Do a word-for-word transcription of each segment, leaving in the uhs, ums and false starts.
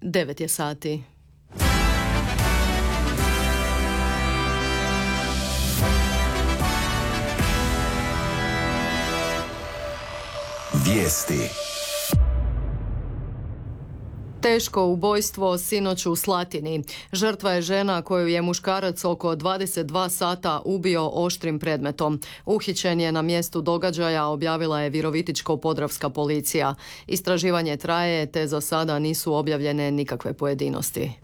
devet je sati. Vijesti. Teško ubojstvo sinoć u Slatini. Žrtva je žena koju je muškarac oko dvadeset dva sata ubio oštrim predmetom. Uhićen je na mjestu događaja, objavila je Virovitičko-podravska policija. Istraživanje traje, te za sada nisu objavljene nikakve pojedinosti.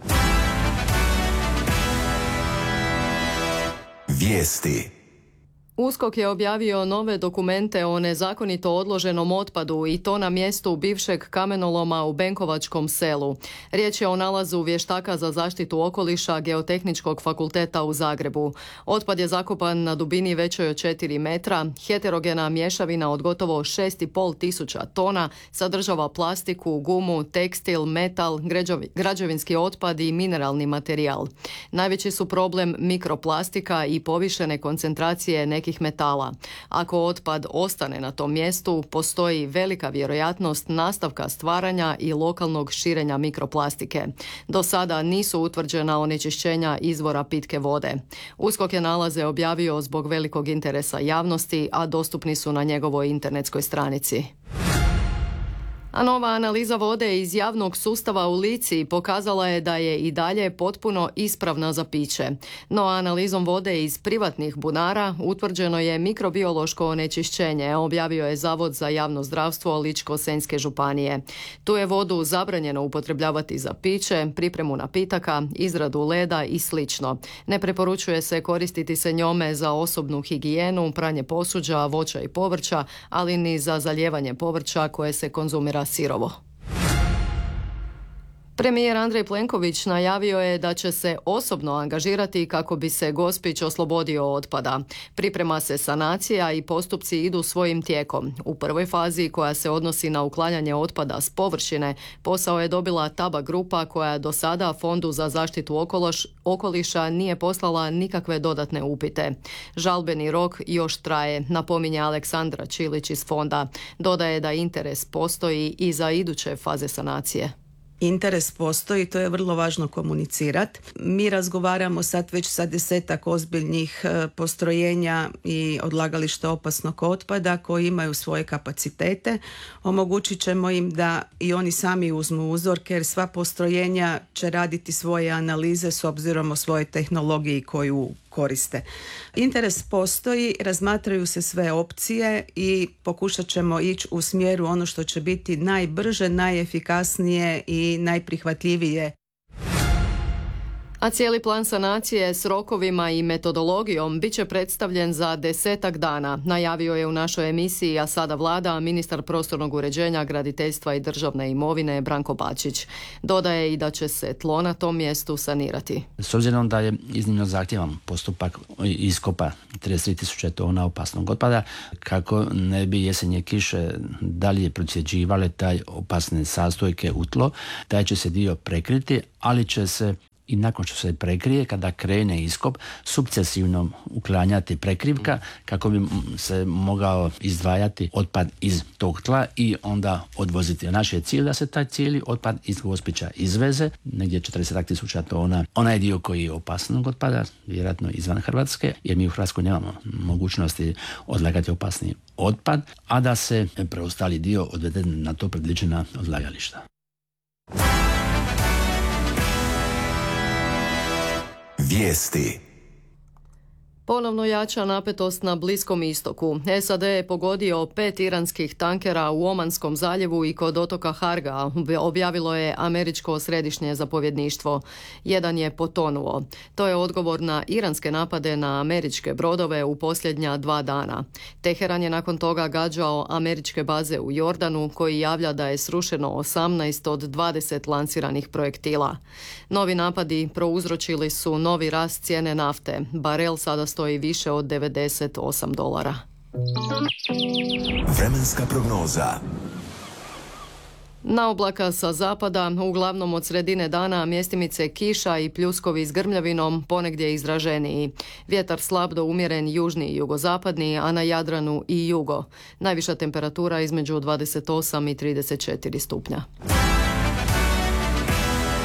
Vijesti. USKOK je objavio nove dokumente o nezakonito odloženom otpadu i to na mjestu bivšeg kamenoloma u Benkovačkom selu. Riječ je o nalazu vještaka za zaštitu okoliša Geotehničkog fakulteta u Zagrebu. Otpad je zakopan na dubini većoj od četiri metra. Heterogena mješavina od gotovo šest i pol tisuća tona sadržava plastiku, gumu, tekstil, metal, građevinski otpad i mineralni materijal. Najveći su problem mikroplastika i povišene koncentracije nekih metala. Ako otpad ostane na tom mjestu, postoji velika vjerojatnost nastavka stvaranja i lokalnog širenja mikroplastike. Do sada nisu utvrđena onečišćenja izvora pitke vode. USKOK je nalaze objavio zbog velikog interesa javnosti, a dostupni su na njegovoj internetskoj stranici. A nova analiza vode iz javnog sustava u Lici pokazala je da je i dalje potpuno ispravna za piće. No analizom vode iz privatnih bunara utvrđeno je mikrobiološko onečišćenje, objavio je Zavod za javno zdravstvo Ličko-senjske županije. Tu je vodu zabranjeno upotrebljavati za piće, pripremu napitaka, izradu leda i slično. Ne preporučuje se koristiti se njome za osobnu higijenu, pranje posuđa, voća i povrća, ali ni za zalijevanje povrća koje se konzumira sirovo. Premijer Andrej Plenković najavio je da će se osobno angažirati kako bi se Gospić oslobodio otpada. Priprema se sanacija i postupci idu svojim tijekom. U prvoj fazi, koja se odnosi na uklanjanje otpada s površine, posao je dobila Taba grupa koja do sada Fondu za zaštitu okološ, okoliša nije poslala nikakve dodatne upite. Žalbeni rok još traje, napominje Aleksandra Čilić iz fonda. Dodaje da interes postoji i za iduće faze sanacije. Interes postoji, to je vrlo važno komunicirati. Mi razgovaramo sad već sa desetak ozbiljnih postrojenja i odlagališta opasnog otpada koji imaju svoje kapacitete. Omogućit ćemo im da i oni sami uzmu uzorke, jer sva postrojenja će raditi svoje analize s obzirom o svojoj tehnologiji koju koriste. Interes postoji, razmatraju se sve opcije i pokušat ćemo ići u smjeru ono što će biti najbrže, najefikasnije i najprihvatljivije. A cijeli plan sanacije s rokovima i metodologijom bit će predstavljen za desetak dana, najavio je u našoj emisiji A sada vlada ministar prostornog uređenja, graditeljstva i državne imovine Branko Bačić. Dodaje i da će se tlo na tom mjestu sanirati. S obzirom da je iznimno zahtjevan postupak iskopa trideset tri tisuće tona opasnog otpada, kako ne bi jesenje kiše dalje procjeđivale taj opasne sastojke u tlo, taj će se dio prekriti, ali će se i nakon što se prekrije, kada krene iskop, sukcesivno uklanjati prekrivka kako bi se mogao izdvajati otpad iz tog tla i onda odvoziti. Naš je cilj da se taj cijeli otpad iz Gospića izveze, negdje četrdeset tisuća tona. Onaj dio koji je opasnog otpada, vjerojatno izvan Hrvatske, jer mi u Hrvatskoj nemamo mogućnosti odlagati opasni otpad, a da se preostali dio odvede na to predviđena odlagališta. Vijesti. Ponovno jača napetost na Bliskom istoku. S A D je pogodio pet iranskih tankera u Omanskom zaljevu i kod otoka Harga, objavilo je američko središnje zapovjedništvo. Jedan je potonuo. To je odgovor na iranske napade na američke brodove u posljednja dva dana. Teheran je nakon toga gađao američke baze u Jordanu, koji javlja da je srušeno osamnaest od dvadeset lansiranih projektila. Novi napadi prouzročili su novi rast cijene nafte. Barel sada stoji više od devedeset osam dolara. Vremenska prognoza. Na oblaka sa zapada, uglavnom od sredine dana, mjestimice kiša i pljuskovi s grmljavinom, ponegdje izraženiji. Vjetar slab do umjeren južni i jugozapadni, a na Jadranu i jugo. Najviša temperatura između dvadeset osam i trideset četiri stupnja.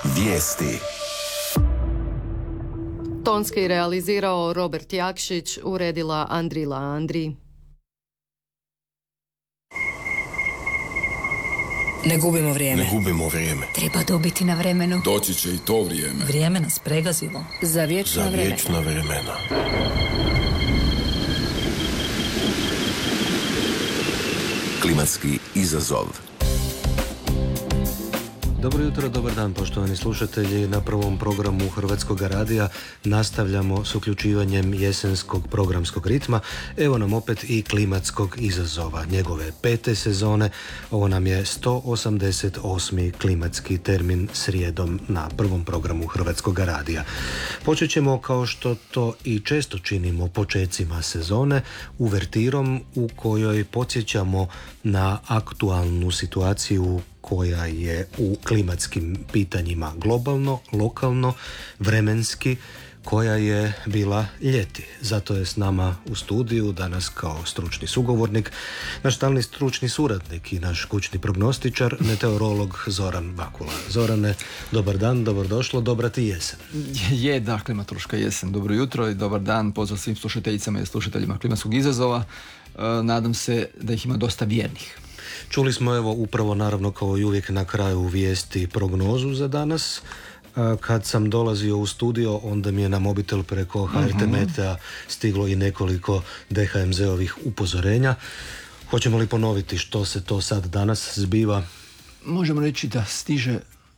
Vijesti. Tonski realizirao Robert Jakšić, uredila Andrila Andri. Ne gubimo vrijeme. Ne gubimo vrijeme. Treba dobiti na vremenu. Doći će i to vrijeme. Vrijeme nas pregazilo. Za vječna Za vremena. vječna vremena. Klimatski izazov. Dobro jutro, dobar dan poštovani slušatelji. Na prvom programu Hrvatskog radija nastavljamo s uključivanjem jesenskog programskog ritma. Evo nam opet i klimatskog izazova, njegove pete sezone. Ovo nam je sto osamdeset osmi klimatski termin srijedom na prvom programu Hrvatskog radija. Počet ćemo, kao što to i često činimo počecima sezone, uvertirom u kojoj podsjećamo na aktualnu situaciju koja je u klimatskim pitanjima globalno, lokalno, vremenski, koja je bila ljeti. Zato je s nama u studiju danas kao stručni sugovornik naš stalni stručni suradnik i naš kućni prognostičar, meteorolog Zoran Bakula. Zorane, dobar dan, dobrodošlo, dobra ti jesen. Je, da, klimatološka jesen. Dobro jutro i dobar dan. Pozdrav svim slušateljicama i slušateljima klimatskog izazova. E, nadam se da ih ima dosta vjernih. Čuli smo, evo, upravo naravno kao i uvijek na kraju vijesti prognozu za danas. Kad sam dolazio u studio, onda mi je na mobitel preko H R T Metea stiglo i nekoliko D H M Z-ovih upozorenja. Hoćemo li ponoviti što se to sad danas zbiva? Možemo reći da stiže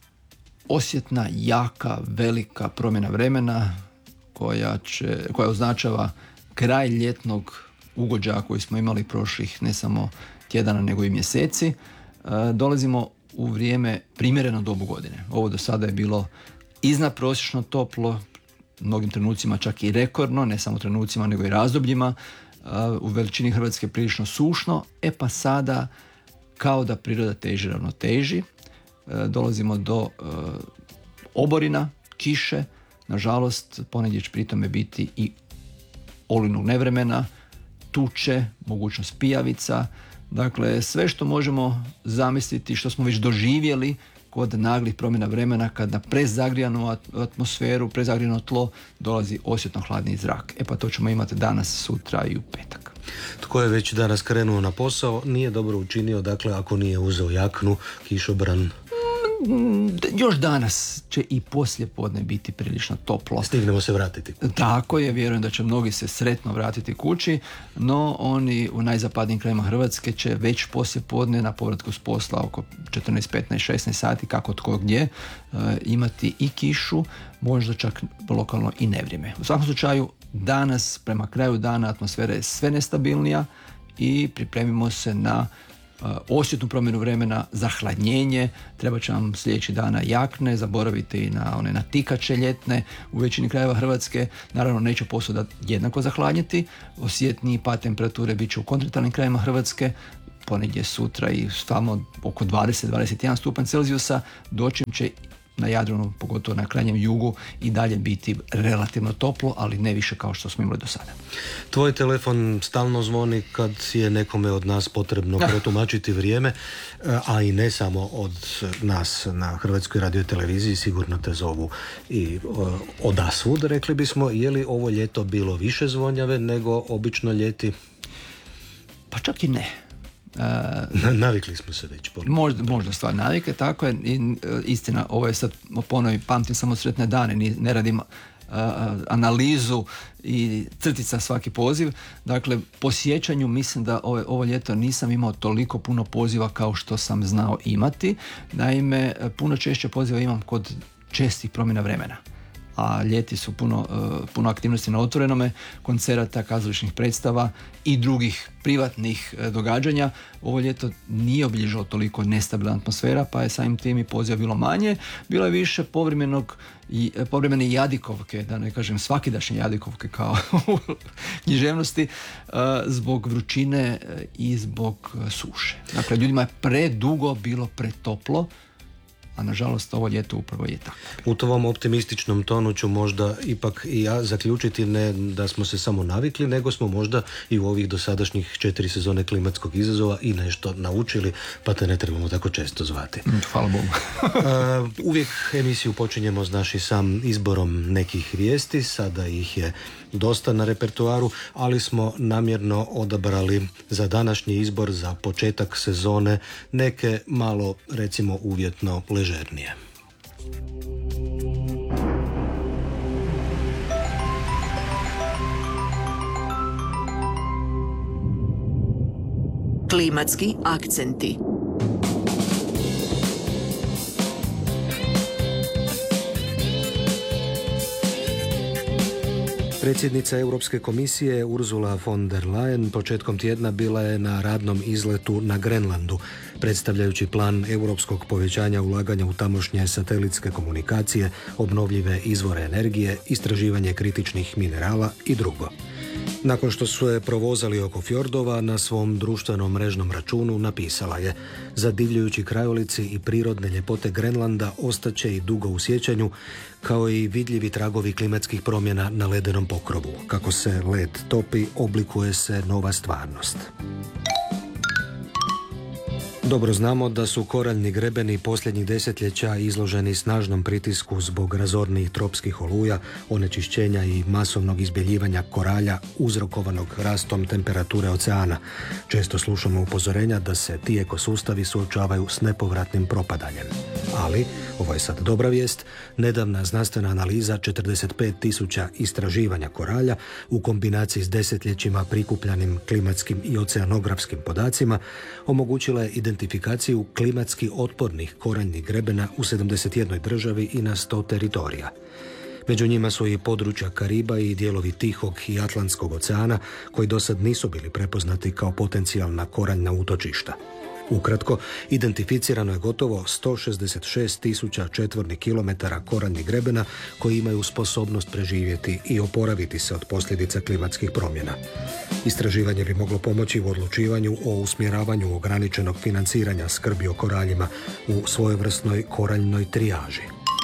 osjetna, jaka, velika promjena vremena koja, će, koja označava kraj ljetnog ugođaja koji smo imali prošlih ne samo tjedana nego i mjeseci. E, dolazimo u vrijeme primjereno dobu godine. Ovo do sada je bilo iznadprosječno toplo, mnogim trenucima čak i rekordno, ne samo trenucima nego i razdobljima. E, u veličini Hrvatske prilično sušno, e pa sada kao da priroda teži ravnoteži. E, dolazimo do e, oborina, kiše, nažalost ponegdje će pri tome biti i olujnog nevremena, tuče, mogućnost pijavica. Dakle, sve što možemo zamisliti, što smo već doživjeli kod naglih promjena vremena, kad na prezagrijanu atmosferu, prezagrijano tlo dolazi osjetno hladniji zrak. E pa to ćemo imati danas, sutra i u petak. Tko je već danas krenuo na posao, nije dobro učinio, dakle, ako nije uzeo jaknu, kišobran. Još danas će i poslije podne biti prilično toplo. Stignemo se vratiti kući. Tako je, vjerujem da će mnogi se sretno vratiti kući, no oni u najzapadnijim krajima Hrvatske će već poslije podne na povratku s posla oko četrnaest, petnaest, šesnaest sati, kako tko gdje, imati i kišu, možda čak lokalno i nevrijeme. U svakom slučaju, danas, prema kraju dana, atmosfera je sve nestabilnija i pripremimo se na osjetnu promjenu vremena, zahladnjenje. Treba će vam sljedeći dana jakne, zaboravite i na one natikače ljetne. U većini krajeva Hrvatske naravno neće posuda jednako zahladnjeti. Osjetniji pad temperature bit će u kontinentalnim krajevima Hrvatske, ponegdje sutra i tamo oko dvadeset do dvadeset jedan stupanj Celzijusa, dočim će na Jadranu, pogotovo na krajnjem jugu, i dalje biti relativno toplo, ali ne više kao što smo imali do sada. Tvoj telefon stalno zvoni kad je nekome od nas potrebno protumačiti vrijeme, a i ne samo od nas na Hrvatskoj radioteleviziji, sigurno te zovu i odasvud, rekli bismo. Je li ovo ljeto bilo više zvonjave nego obično ljeti? Pa čak i ne. Uh, Navikli smo se već. Možda, možda stvar navike, tako je. I, istina, ovo je sad ponovi, pamtim samo sretne dane, ne, ne radim uh, analizu i crtica svaki poziv. Dakle, po sjećanju mislim da ovo, ovo ljeto nisam imao toliko puno poziva kao što sam znao imati. Naime, puno češće poziva imam kod čestih promjena vremena. A ljeti su puno, puno aktivnosti na otvorenome, koncerata, kazališnih predstava i drugih privatnih događanja. Ovo ljeto nije obilježilo toliko nestabilna atmosfera, pa je samim tim i poziva bilo manje. Bilo je više povremenog, povremene jadikovke, da ne kažem svakidašnje jadikovke kao u književnosti, zbog vrućine i zbog suše. Dakle, ljudima je predugo bilo pretoplo a nažalost ovo ljeto upravo je tako. U tom optimističnom tonu ću možda ipak i ja zaključiti ne da smo se samo navikli, nego smo možda i u ovih dosadašnjih četiri sezone klimatskog izazova i nešto naučili, pa te ne trebamo tako često zvati. Hvala Bogu. uh, uvijek emisiju počinjemo s našim sam izborom nekih vijesti, sada ih je dosta na repertoaru, ali smo namjerno odabrali za današnji izbor, za početak sezone, neke malo, recimo, uvjetno ležernije. Klimatski akcenti. Predsjednica Europske komisije Ursula von der Leyen početkom tjedna bila je na radnom izletu na Grenlandu, predstavljajući plan europskog povećanja ulaganja u tamošnje satelitske komunikacije, obnovljive izvore energije, istraživanje kritičnih minerala i drugo. Nakon što su je provozali oko fjordova, na svom društvenom mrežnom računu napisala je: zadivljujući krajolici i prirodne ljepote Grenlanda ostaće i dugo u sjećanju, kao i vidljivi tragovi klimatskih promjena na ledenom pokrovu. Kako se led topi, oblikuje se nova stvarnost. Dobro znamo da su koraljni grebeni posljednjih desetljeća izloženi snažnom pritisku zbog razornih tropskih oluja, onečišćenja i masovnog izbjeljivanja koralja uzrokovanog rastom temperature oceana. Često slušamo upozorenja da se ti ekosustavi suočavaju s nepovratnim propadanjem. Ali, ovo je sad dobra vijest, nedavna znanstvena analiza četrdeset pet tisuća istraživanja koralja u kombinaciji s desetljećima prikupljanim klimatskim i oceanografskim podacima omogućila je identifikaciju klimatski otpornih koraljnih grebena u sedamdeset jednoj državi i na sto teritorija. Među njima su i područja Kariba i dijelovi Tihog i Atlantskog oceana, koji dosad nisu bili prepoznati kao potencijalna koraljna utočišta. Ukratko, identificirano je gotovo sto šezdeset šest tisuća četvornih kilometara koraljnih grebena koji imaju sposobnost preživjeti i oporaviti se od posljedica klimatskih promjena. Istraživanje bi moglo pomoći u odlučivanju o usmjeravanju ograničenog financiranja skrbi o koraljima u svojevrsnoj koraljnoj trijaži.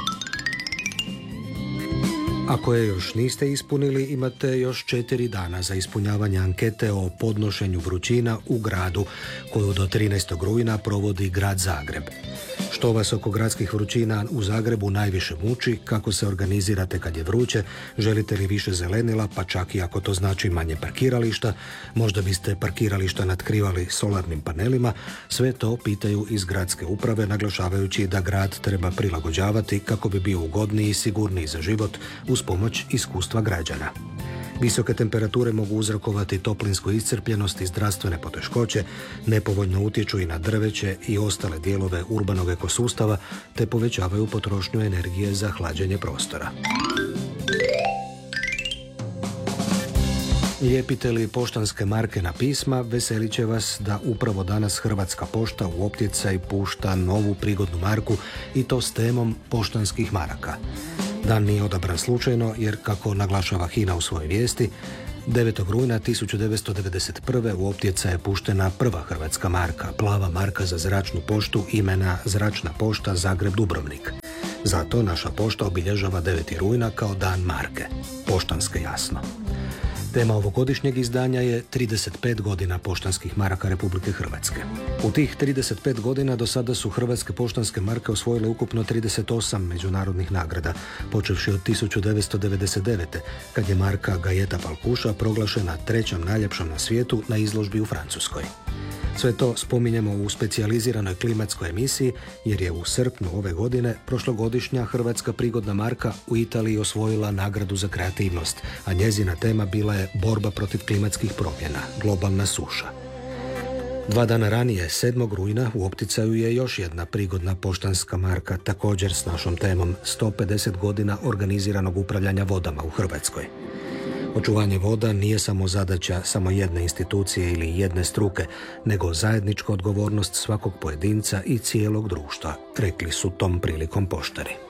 Ako je još niste ispunili, imate još četiri dana za ispunjavanje ankete o podnošenju vrućina u gradu, koju do trinaestog rujna provodi grad Zagreb. Što vas oko gradskih vrućina u Zagrebu najviše muči, kako se organizirate kad je vruće, želite li više zelenila, pa čak i ako to znači manje parkirališta, možda biste parkirališta natkrivali solarnim panelima, sve to pitaju iz gradske uprave, naglašavajući da grad treba prilagođavati kako bi bio ugodniji i sigurniji za život uz pomoć iskustva građana. Visoke temperature mogu uzrokovati toplinsku iscrpljenost i zdravstvene poteškoće, nepovoljno utječu i na drveće i ostale dijelove urbanog ekosustava, te povećavaju potrošnju energije za hlađenje prostora. Lijepite li poštanske marke na pisma, veselit će vas da upravo danas Hrvatska pošta u optjecaj pušta novu prigodnu marku, i to s temom poštanskih maraka. Dan nije odabran slučajno, jer, kako naglašava HINA u svojoj vijesti, devetog rujna tisuću devetsto devedeset prve u optjecaj je puštena prva hrvatska marka, plava marka za zračnu poštu imena Zračna pošta Zagreb-Dubrovnik. Zato naša pošta obilježava deveti rujna kao dan marke. Poštanske, jasno. Tema ovogodišnjeg izdanja je trideset pet godina poštanskih maraka Republike Hrvatske. U tih trideset pet godina do sada su hrvatske poštanske marke osvojile ukupno trideset osam međunarodnih nagrada, počevši od tisuću devetsto devedeset devete. kad je marka Gajeta Palkuša proglašena trećom najljepšom na svijetu na izložbi u Francuskoj. Sve to spominjemo u specijaliziranoj klimatskoj emisiji, jer je u srpnju ove godine prošlogodišnja hrvatska prigodna marka u Italiji osvojila nagradu za kreativnost, a njezina tema bila je borba protiv klimatskih promjena, globalna suša. Dva dana ranije, sedmog rujna, u opticaju je još jedna prigodna poštanska marka, također s našom temom sto pedeset godina organiziranog upravljanja vodama u Hrvatskoj. Očuvanje voda nije samo zadaća samo jedne institucije ili jedne struke, nego zajednička odgovornost svakog pojedinca i cijelog društva, rekli su tom prilikom poštari.